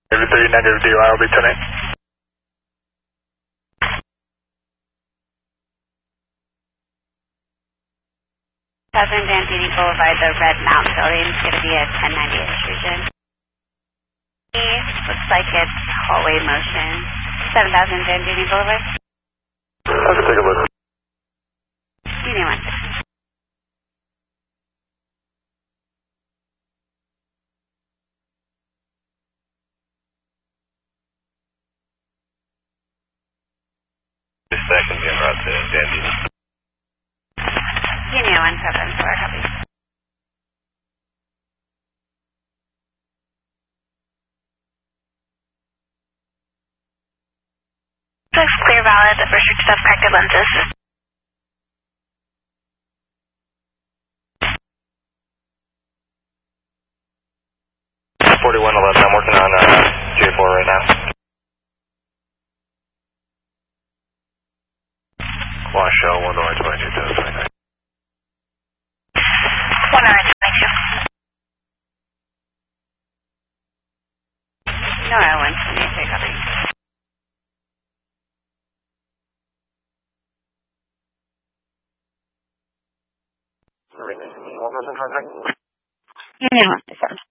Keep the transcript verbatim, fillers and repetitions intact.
Negative three, negative D O I will be tonight. seven Bandini Boulevard, the Red Mountain Building is going to be at ten ninety Intrusion. Looks like it's hallway motion. seven thousand Bandini Boulevard. Let's take a look. Give me one second. This second in route to Bandini. Give me one seven four, copy. Looks clear, valid, restricted of corrected lenses. forty-one eleven, I'm working on uh, J four right now. Wash shell, one door twenty-two, twenty-nine. one hour twenty-two. No, I one twenty-two, copy. All person contact. Give me one second.